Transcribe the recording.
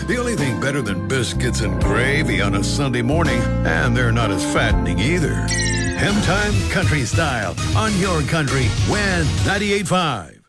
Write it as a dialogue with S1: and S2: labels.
S1: The only thing better than biscuits and gravy on a Sunday morning, and they're not as fattening either. Hem Time Country Style on your country, Win 98.5.